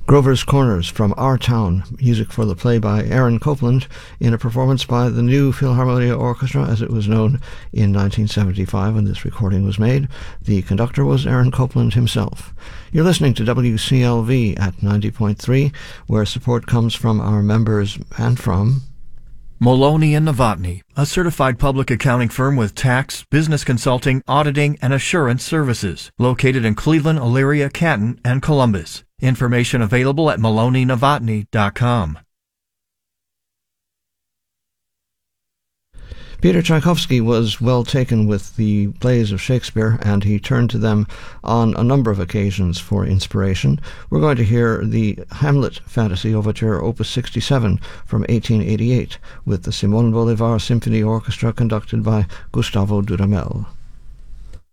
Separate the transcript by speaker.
Speaker 1: Grover's Corners from Our Town, music for the play by Aaron Copland in a performance by the New Philharmonia Orchestra, as it was known in 1975 when this recording was made. The conductor was Aaron Copland himself. You're listening to WCLV at 90.3, where support comes from our members and from
Speaker 2: Maloney & Novotny, a certified public accounting firm with tax, business consulting, auditing, and assurance services, located in Cleveland, Elyria, Canton, and Columbus. Information available at maloneynovotny.com.
Speaker 1: Peter Tchaikovsky was well taken with the plays of Shakespeare, and he turned to them on a number of occasions for inspiration. We're going to hear the Hamlet Fantasy Overture, Opus 67 from 1888, with the Simón Bolívar Symphony Orchestra conducted by Gustavo Dudamel.